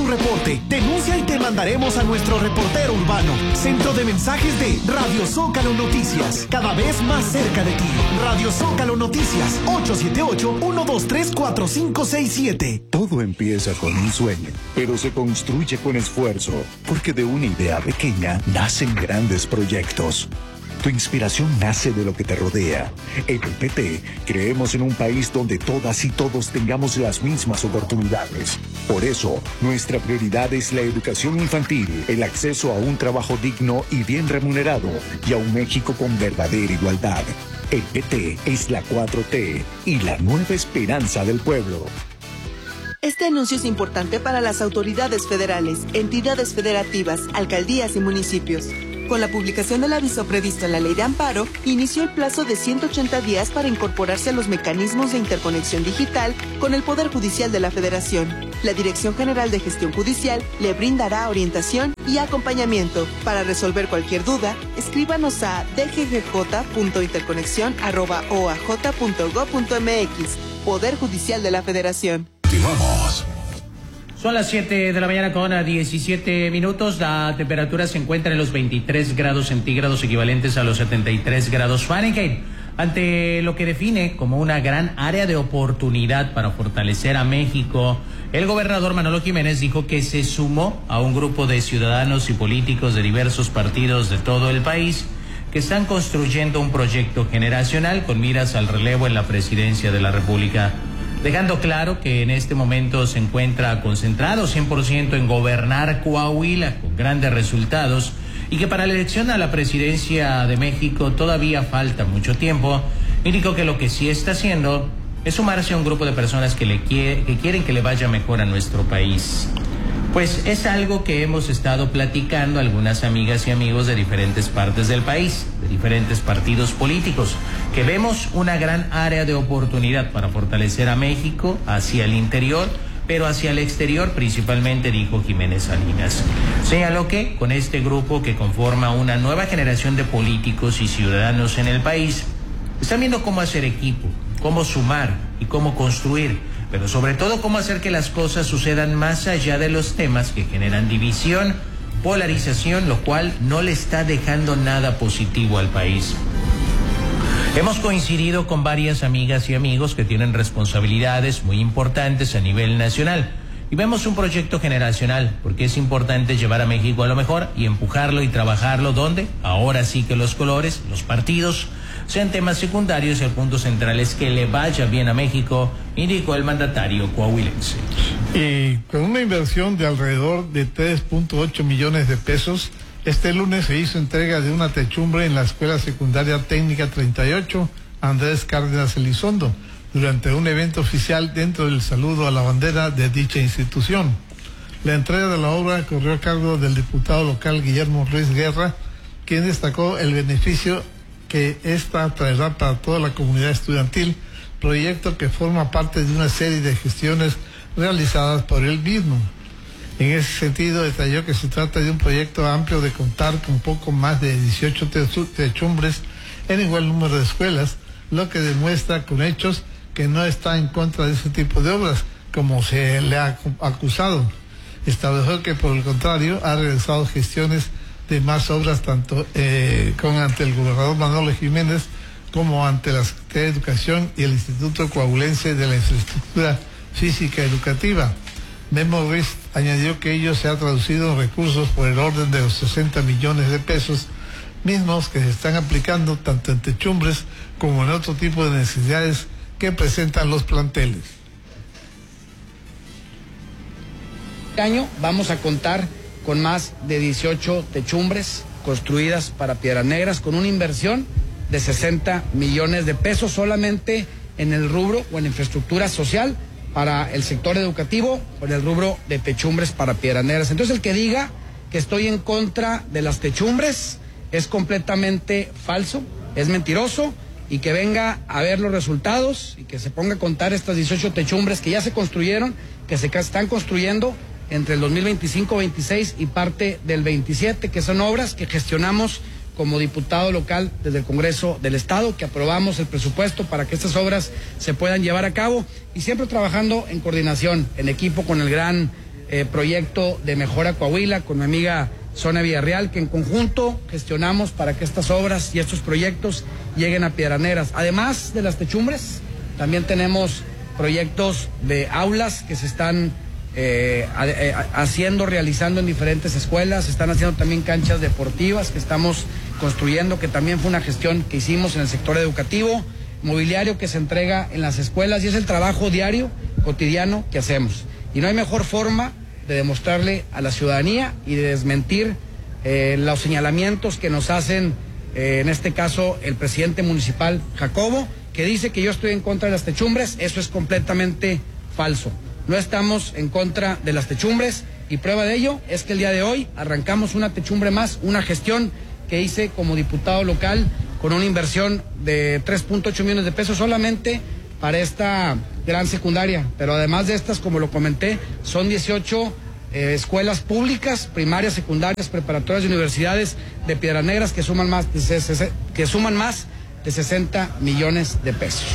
tu reporte. Denuncia y te mandaremos a nuestro reportero urbano. Centro de mensajes de Radio Zócalo Noticias. Cada vez más cerca de ti. Radio Zócalo Noticias. 878-123-4567. Todo empieza con un sueño, pero se construye con esfuerzo. Porque de una idea pequeña nacen grandes proyectos. Tu inspiración nace de lo que te rodea. En el PT creemos en un país donde todas y todos tengamos las mismas oportunidades. Por eso, nuestra prioridad es la educación infantil, el acceso a un trabajo digno y bien remunerado y a un México con verdadera igualdad. El PT es la 4T y la nueva esperanza del pueblo. Este anuncio es importante para las autoridades federales, entidades federativas, alcaldías y municipios. Con la publicación del aviso previsto en la Ley de Amparo, inició el plazo de 180 días para incorporarse a los mecanismos de interconexión digital con el Poder Judicial de la Federación. La Dirección General de Gestión Judicial le brindará orientación y acompañamiento. Para resolver cualquier duda, escríbanos a dggj.interconexión@oaj.gov.mx. Poder Judicial de la Federación. Continuamos. Son las 7 de la mañana con 17 minutos. La temperatura se encuentra en los 23 grados centígrados, equivalentes a los 73 grados Fahrenheit. Ante lo que define como una gran área de oportunidad para fortalecer a México, el gobernador Manolo Jiménez dijo que se sumó a un grupo de ciudadanos y políticos de diversos partidos de todo el país que están construyendo un proyecto generacional con miras al relevo en la presidencia de la República, dejando claro que en este momento se encuentra concentrado 100% en gobernar Coahuila con grandes resultados y que para la elección a la presidencia de México todavía falta mucho tiempo. Indicó que lo que sí está haciendo es sumarse a un grupo de personas que quieren que le vaya mejor a nuestro país. Pues es algo que hemos estado platicando algunas amigas y amigos de diferentes partes del país, de diferentes partidos políticos, que vemos una gran área de oportunidad para fortalecer a México hacia el interior, pero hacia el exterior principalmente, dijo Jiménez Salinas. Señaló que con este grupo que conforma una nueva generación de políticos y ciudadanos en el país, están viendo cómo hacer equipo, cómo sumar y cómo construir, pero sobre todo cómo hacer que las cosas sucedan más allá de los temas que generan división, polarización, lo cual no le está dejando nada positivo al país. Hemos coincidido con varias amigas y amigos que tienen responsabilidades muy importantes a nivel nacional y vemos un proyecto generacional porque es importante llevar a México a lo mejor y empujarlo y trabajarlo donde ahora sí que los colores, los partidos, sean temas secundarios y el punto central es que le vaya bien a México, indicó el mandatario coahuilense. Y con una inversión de alrededor de 3.8 millones de pesos, este lunes se hizo entrega de una techumbre en la Escuela Secundaria Técnica 38, Andrés Cárdenas Elizondo, durante un evento oficial dentro del saludo a la bandera de dicha institución. La entrega de la obra corrió a cargo del diputado local Guillermo Ruiz Guerra, quien destacó el beneficio que esta traerá para toda la comunidad estudiantil, proyecto que forma parte de una serie de gestiones realizadas por él mismo. En ese sentido, detalló que se trata de un proyecto amplio de contar con poco más de 18 techumbres en igual número de escuelas, lo que demuestra con hechos que no está en contra de ese tipo de obras, como se le ha acusado. Estableció que, por el contrario, ha realizado gestiones de más obras tanto ante el gobernador Manolo Jiménez como ante la Secretaría de Educación y el Instituto Coahuilense de la Infraestructura Física Educativa. Memo Ruiz añadió que ello se ha traducido en recursos por el orden de los 60 millones de pesos, mismos que se están aplicando tanto en techumbres como en otro tipo de necesidades que presentan los planteles. Este año vamos a contar con más de 18 techumbres construidas para Piedras Negras, con una inversión de 60 millones de pesos solamente en el rubro o en infraestructura social para el sector educativo, o en el rubro de techumbres para Piedras Negras. Entonces, el que diga que estoy en contra de las techumbres es completamente falso, es mentiroso, y que venga a ver los resultados y que se ponga a contar estas 18 techumbres que ya se construyeron, que se están construyendo entre el 2025-26 y parte del 27, que son obras que gestionamos como diputado local desde el Congreso del Estado, que aprobamos el presupuesto para que estas obras se puedan llevar a cabo, y siempre trabajando en coordinación, en equipo con el gran proyecto de Mejora Coahuila con mi amiga Sonia Villarreal, que en conjunto gestionamos para que estas obras y estos proyectos lleguen a Piedras Negras. Además de las techumbres, también tenemos proyectos de aulas que se están realizando en diferentes escuelas. Se están haciendo también canchas deportivas que estamos construyendo, que también fue una gestión que hicimos en el sector educativo, mobiliario que se entrega en las escuelas, y es el trabajo diario, cotidiano que hacemos. Y no hay mejor forma de demostrarle a la ciudadanía y de desmentir los señalamientos que nos hacen, en este caso, el presidente municipal Jacobo, que dice que yo estoy en contra de las techumbres. Eso es completamente falso. No estamos en contra de las techumbres, y prueba de ello es que el día de hoy arrancamos una techumbre más, una gestión que hice como diputado local con una inversión de 3.8 millones de pesos solamente para esta gran secundaria. Pero además de estas, como lo comenté, son 18 escuelas públicas, primarias, secundarias, preparatorias y universidades de Piedras Negras que suman más de 60 millones de pesos.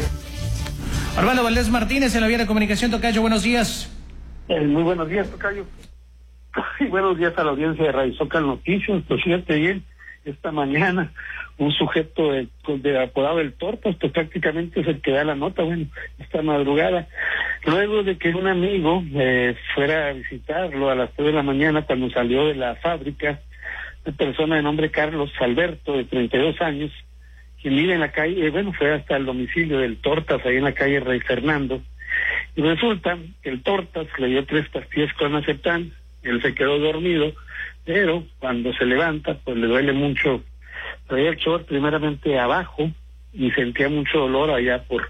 Armando Valdés Martínez, en la vía de comunicación. Tocayo, buenos días. Muy buenos días, Tocayo. Y buenos días a la audiencia de Radio Zócalo Noticias. Pues fíjate bien, esta mañana un sujeto de apodado El Tortas, pues prácticamente es el que da la nota, bueno, esta madrugada, luego de que un amigo fuera a visitarlo a las 3 de la mañana cuando salió de la fábrica, una persona de nombre Carlos Alberto, de 32 años, quien vive en la calle, fue hasta el domicilio del Tortas, ahí en la calle Rey Fernando, y resulta que el Tortas le dio 3 pastillas con clonazepam. Él se quedó dormido, pero cuando se levanta, pues le duele mucho, traía el short primeramente abajo y sentía mucho dolor allá por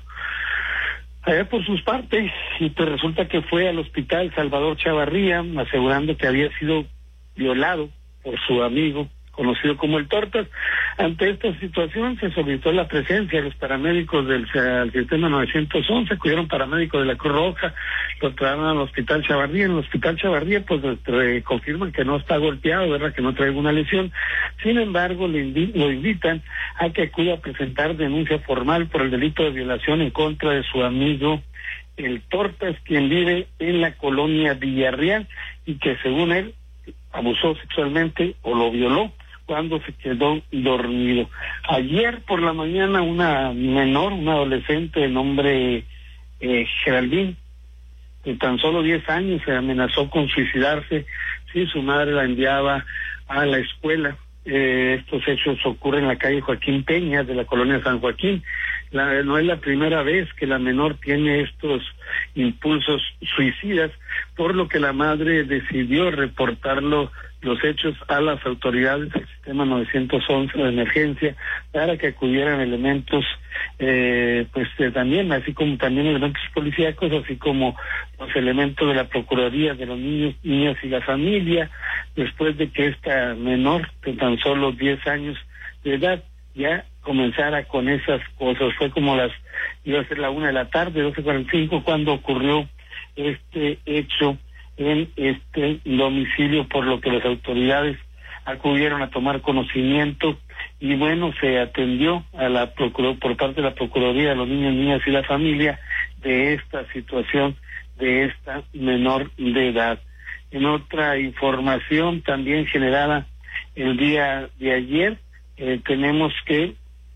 sus partes, y pues resulta que fue al hospital Salvador Chavarría asegurando que había sido violado por su amigo conocido como El Tortas. Ante esta situación se solicitó la presencia de los paramédicos del sistema 911, acudieron paramédicos de la Cruz Roja, lo trajeron al hospital Chavarría. En el hospital Chavarría pues confirman que no está golpeado, ¿verdad?, que no trae alguna lesión. Sin embargo, lo invitan a que acuda a presentar denuncia formal por el delito de violación en contra de su amigo El Tortas, quien vive en la colonia Villarreal y que según él abusó sexualmente o lo violó cuando se quedó dormido. Ayer por la mañana una menor, una adolescente de nombre Geraldine, de tan solo 10 años, se amenazó con suicidarse si su madre la enviaba a la escuela. Estos hechos ocurren en la calle Joaquín Peña de la colonia San Joaquín. No es la primera vez que la menor tiene estos impulsos suicidas, por lo que la madre decidió reportarlo, los hechos, a las autoridades del sistema 911 de emergencia para que acudieran elementos también, así como también elementos policíacos, así como los elementos de la Procuraduría de los niños, niñas y la familia, después de que esta menor de tan solo 10 años de edad ya comenzara con esas cosas. Fue como iba a ser la 1 de la tarde, 12:45, cuando ocurrió este hecho en este domicilio, por lo que las autoridades acudieron a tomar conocimiento y se atendió a por parte de la Procuraduría de los Niños, Niñas y la Familia de esta situación de esta menor de edad. En otra información también generada el día de ayer, tenemos que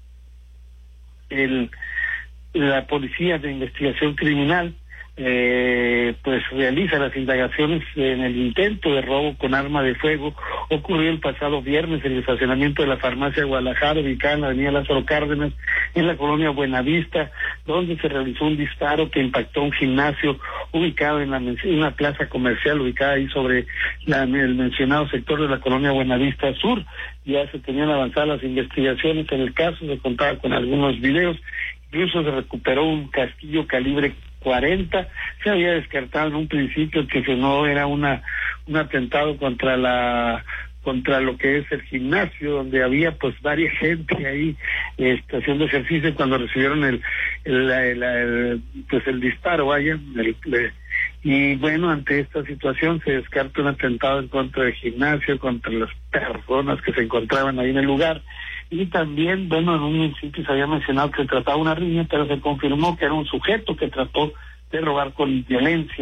la Policía de Investigación Criminal realiza las indagaciones en el intento de robo con arma de fuego ocurrió el pasado viernes en el estacionamiento de la farmacia Guadalajara, ubicada en la avenida Lázaro Cárdenas, en la colonia Buenavista, donde se realizó un disparo que impactó un gimnasio ubicado en una plaza comercial ubicada ahí sobre el mencionado sector de la colonia Buenavista Sur. Ya se tenían avanzadas las investigaciones en el caso, se contaba con algunos videos, incluso se recuperó un casquillo calibre 40, se había descartado en un principio que no era un atentado contra lo que es el gimnasio, donde había varias gente ahí haciendo ejercicio cuando recibieron el disparo, y ante esta situación se descarta un atentado en contra del gimnasio, contra las personas que se encontraban ahí en el lugar. Y también, en un principio se había mencionado que se trataba de una riña, pero se confirmó que era un sujeto que trató de robar con violencia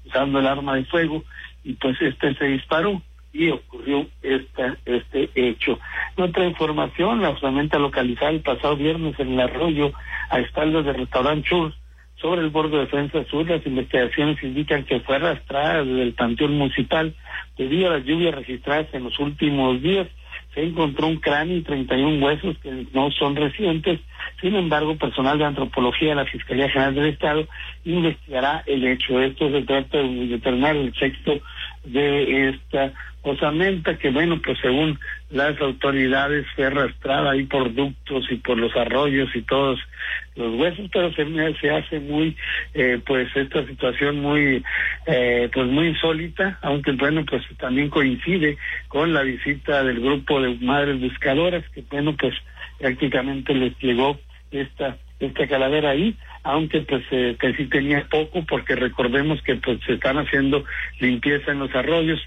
usando el arma de fuego, y pues se disparó y ocurrió este hecho. En otra información, la osamenta localizada el pasado viernes en el arroyo a espaldas del restaurante Chur sobre el borde de Defensa Sur. Las investigaciones indican que fue arrastrada desde el panteón municipal debido a las lluvias registradas en los últimos días. Se encontró un cráneo y 31 huesos que no son recientes. Sin embargo, personal de antropología de la Fiscalía General del Estado investigará el hecho. Esto se trata de determinar el sexo de esta osamenta, que bueno, pues según las autoridades fue arrastrada ahí por ductos y por los arroyos y todos los huesos, pero se hace muy pues esta situación muy pues muy insólita, aunque bueno, pues también coincide con la visita del grupo de madres buscadoras, que bueno, pues prácticamente les llegó esta calavera ahí, aunque pues que sí tenía poco, porque recordemos que pues se están haciendo limpieza en los arroyos,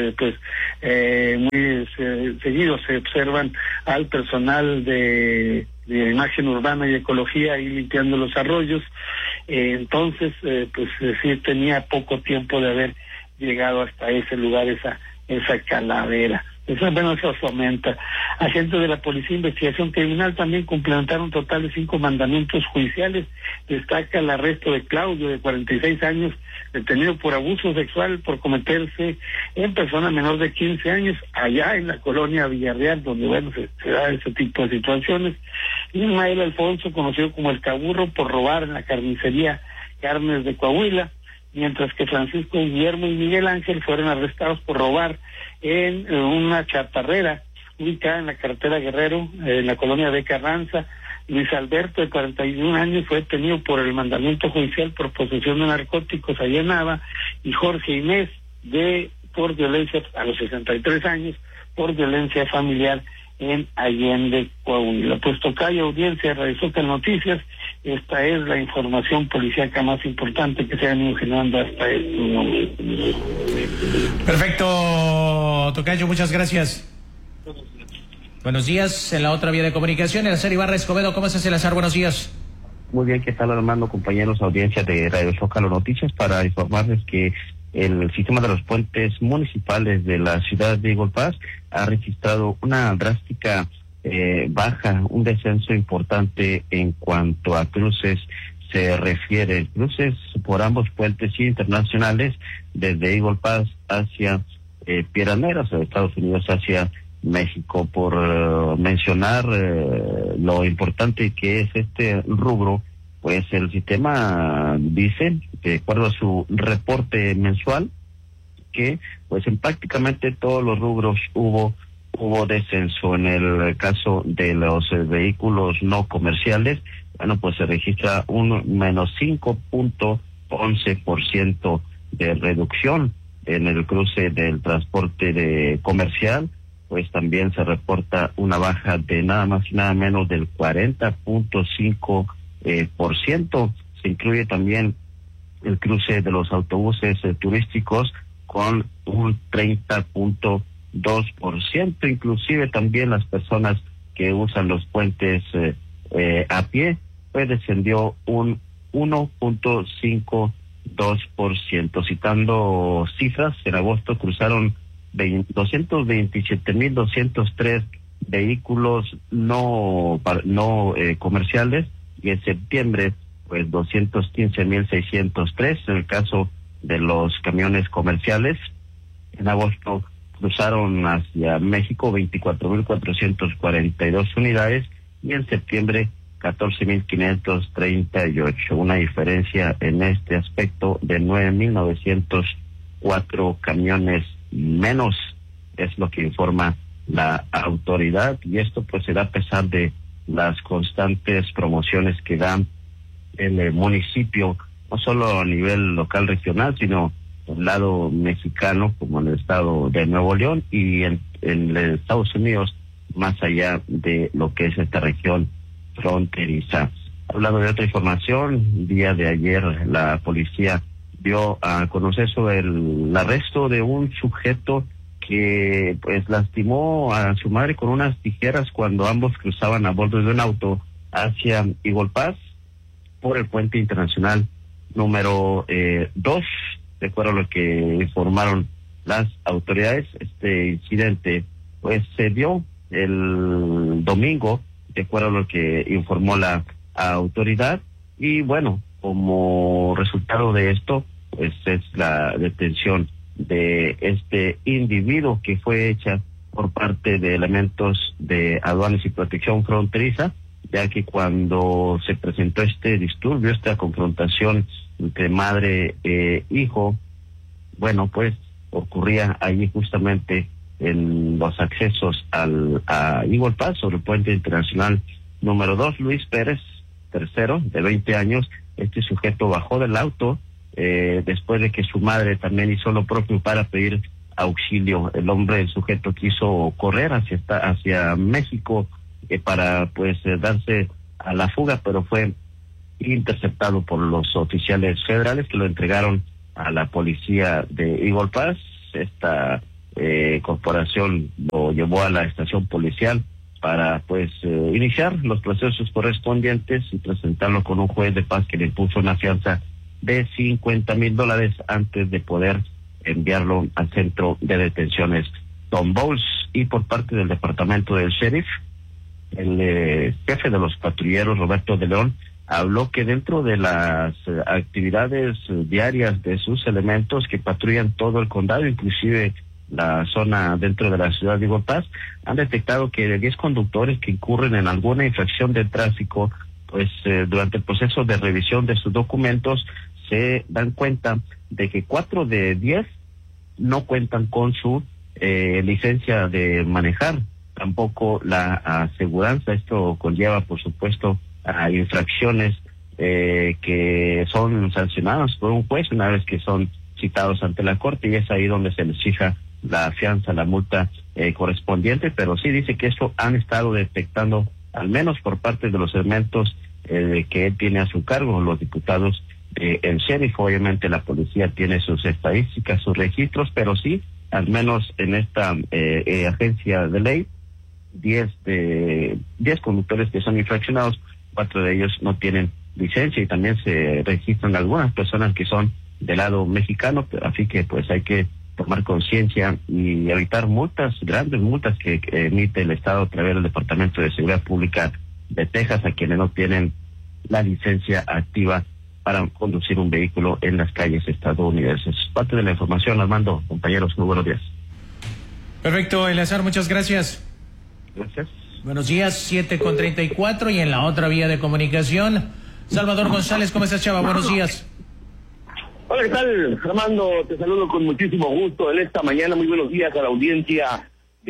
muy seguido se observan al personal de imagen urbana y ecología ahí limpiando los arroyos, entonces sí tenía poco tiempo de haber llegado hasta ese lugar esa calavera. Eso aumenta. Agentes de la Policía de Investigación Criminal también complementaron un total de 5 mandamientos judiciales. Destaca el arresto de Claudio, de 46 años, detenido por abuso sexual por cometerse en persona menor de 15 años, allá en la colonia Villarreal, donde bueno se da ese tipo de situaciones. Ismael Alfonso, conocido como el Caburro, por robar en la carnicería Carnes de Coahuila, mientras que Francisco Guillermo y Miguel Ángel fueron arrestados por robar en una chatarrera ubicada en la carretera Guerrero, en la colonia de Carranza. Luis Alberto, de 41 años, fue detenido por el mandamiento judicial por posesión de narcóticos allá en Nava, y Jorge Inés, por violencia, a los 63 años, por violencia familiar en Allende, Coahuila. Pues tocayo, audiencia, Radio Zócalo Noticias, esta es la información policíaca más importante que se ha venido generando hasta este momento. Perfecto, tocayo, muchas gracias. Buenos días. En la otra vía de comunicación, Eleazar Ibarra Escobedo. ¿Cómo estás, Eleazar? Buenos días. Muy bien, ¿qué tal, Armando? Compañeros, audiencia de Radio Zócalo Noticias, para informarles que el sistema de los puentes municipales de la ciudad de Eagle Pass ha registrado una drástica baja, un descenso importante en cuanto a cruces se refiere. Cruces por ambos puentes internacionales, desde Eagle Pass hacia Piedras Negras, de Estados Unidos hacia México. Por mencionar lo importante que es este rubro, pues el sistema dice, de acuerdo a su reporte mensual, que pues en prácticamente todos los rubros hubo descenso. En el caso de los vehículos no comerciales, bueno, pues se registra un menos 5.11% de reducción. En el cruce del transporte comercial, pues también se reporta una baja de nada más y nada menos del 40.5%. Se incluye también el cruce de los autobuses turísticos con un 30.2%, inclusive también las personas que usan los puentes a pie, pues descendió un 1.52%. Citando cifras, en agosto cruzaron 227.203 vehículos no comerciales, y en septiembre pues 215.603. En el caso de los camiones comerciales, en agosto cruzaron hacia México 24.442 unidades, y en septiembre 14.538, una diferencia en este aspecto de 9.904 camiones menos, es lo que informa la autoridad, y esto pues se da a pesar de las constantes promociones que dan el municipio, no solo a nivel local regional, sino en el lado mexicano, como en el estado de Nuevo León, y en Estados Unidos, más allá de lo que es esta región fronteriza. Hablando de otra información, el día de ayer la policía dio a conocer sobre el arresto de un sujeto que pues lastimó a su madre con unas tijeras cuando ambos cruzaban a bordo de un auto hacia Eagle Pass por el puente internacional número 2. de acuerdo a lo que informaron las autoridades. Este incidente pues se dio el domingo, de acuerdo a lo que informó la autoridad, y bueno, como resultado de esto pues es la detención de este individuo, que fue hecha por parte de elementos de aduanas y protección fronteriza, ya que cuando se presentó este disturbio, esta confrontación entre madre e hijo, bueno, pues ocurría allí justamente en los accesos a Eagle Pass, sobre el puente internacional número 2, Luis Pérez III, de 20 años. Este sujeto bajó del auto después de que su madre también hizo lo propio para pedir auxilio. El sujeto quiso correr hacia México para pues darse a la fuga, pero fue interceptado por los oficiales federales, que lo entregaron a la policía de Eagle Pass. Esta corporación lo llevó a la estación policial para pues iniciar los procesos correspondientes y presentarlo con un juez de paz, que le impuso una fianza de $50,000 antes de poder enviarlo al centro de detenciones Tom Bowles. Y por parte del departamento del sheriff, el jefe de los patrulleros, Roberto de León, habló que dentro de las actividades diarias de sus elementos que patrullan todo el condado, inclusive la zona dentro de la ciudad de Eagle Pass, han detectado que de 10 conductores que incurren en alguna infracción de tráfico, pues durante el proceso de revisión de sus documentos se dan cuenta de que 4 de 10 no cuentan con su licencia de manejar, tampoco la aseguranza. Esto conlleva, por supuesto, a infracciones que son sancionadas por un juez una vez que son citados ante la corte, y es ahí donde se les fija la fianza, la multa correspondiente. Pero sí dice que esto han estado detectando, al menos por parte de los elementos que él tiene a su cargo, los diputados el sheriff. Obviamente la policía tiene sus estadísticas, sus registros, pero sí, al menos en esta agencia de ley, 10 conductores que son infraccionados, 4 de ellos no tienen licencia, y también se registran algunas personas que son del lado mexicano. Así que pues hay que tomar conciencia y evitar multas, grandes multas que emite el Estado a través del Departamento de Seguridad Pública de Texas a quienes no tienen la licencia activa para conducir un vehículo en las calles estadounidenses. Parte de la información, Armando, compañeros, muy buenos días. Perfecto, Eleazar, muchas gracias. Gracias. Buenos días, 7:34, y en la otra vía de comunicación, Salvador González. ¿Cómo estás, Chava? Buenos días. Hola, ¿qué tal, Armando? Te saludo con muchísimo gusto en esta mañana. Muy buenos días a la audiencia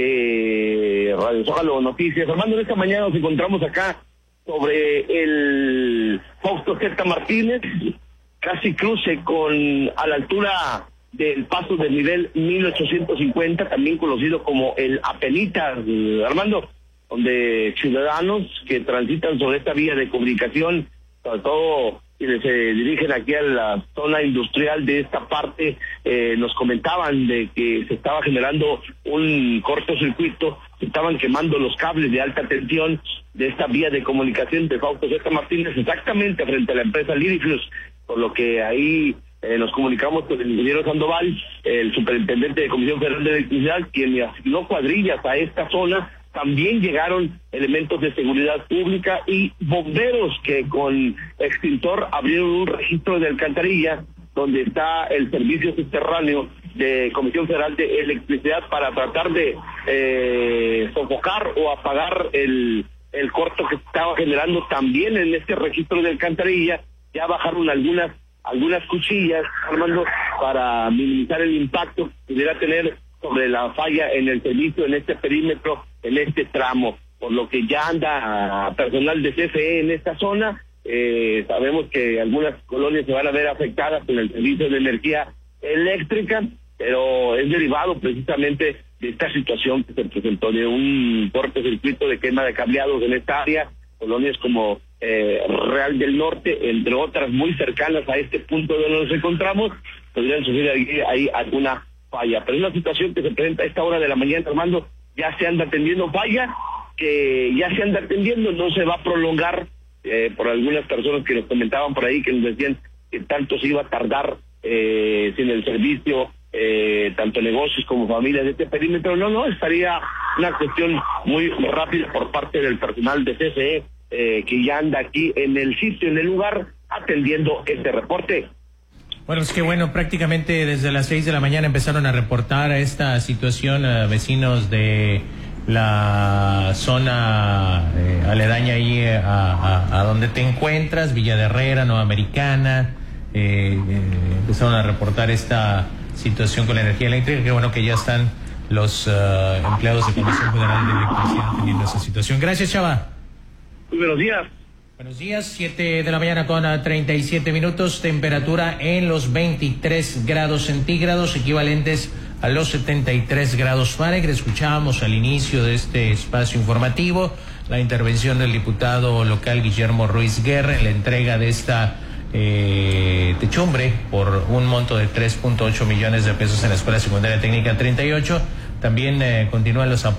de Radio Zócalo Noticias. Armando, en esta mañana nos encontramos acá sobre el Fausto Zeta Martínez, casi cruce a la altura del paso del nivel 1850, también conocido como el Apenitas, Armando, donde ciudadanos que transitan sobre esta vía de comunicación, sobre todo quienes se dirigen aquí a la zona industrial de esta parte, nos comentaban de que se estaba generando un cortocircuito, se estaban quemando los cables de alta tensión de esta vía de comunicación de Fausto Zeta Martínez, exactamente frente a la empresa Lirifius, por lo que ahí nos comunicamos con el ingeniero Sandoval, el superintendente de Comisión Federal de Electricidad, quien asignó cuadrillas a esta zona. También llegaron elementos de seguridad pública y bomberos que con extintor abrieron un registro de alcantarilla donde está el servicio subterráneo de Comisión Federal de Electricidad para tratar de sofocar o apagar el corto que estaba generando. También en este registro de alcantarilla ya bajaron algunas cuchillas, Armando, para minimizar el impacto que pudiera tener sobre la falla en el servicio, en este perímetro, en este tramo, por lo que ya anda personal de CFE en esta zona. Sabemos que algunas colonias se van a ver afectadas con el servicio de energía eléctrica, pero es derivado precisamente de esta situación que se presentó de un cortocircuito de quema de cableados en esta área, colonias como Real del Norte, entre otras muy cercanas a este punto donde nos encontramos, podrían sufrir ahí alguna falla. Pero es una situación que se presenta a esta hora de la mañana, Armando. Ya se anda atendiendo falla, que ya se anda atendiendo, no se va a prolongar por algunas personas que nos comentaban por ahí, que nos decían que tanto se iba a tardar sin el servicio, tanto negocios como familias de este perímetro. No, estaría una cuestión muy rápida por parte del personal de CFE, que ya anda aquí en el sitio, en el lugar, atendiendo este reporte. Bueno, es que bueno, prácticamente desde las 6 de la mañana empezaron a reportar esta situación vecinos de la zona aledaña ahí a donde te encuentras, Villa de Herrera, Nueva Americana. Empezaron a reportar esta situación con la energía eléctrica. Qué bueno que ya están los empleados de Comisión Federal de Electricidad atendiendo esa situación. Gracias, Chava. Muy buenos días. Buenos días, 7 de la mañana con 37 minutos, temperatura en los 23 grados centígrados, equivalentes a los 73 grados Fahrenheit. Escuchábamos al inicio de este espacio informativo la intervención del diputado local Guillermo Ruiz Guerra en la entrega de esta techumbre por un monto de 3.8 millones de pesos en la Escuela Secundaria Técnica 38. También continúan los apoyos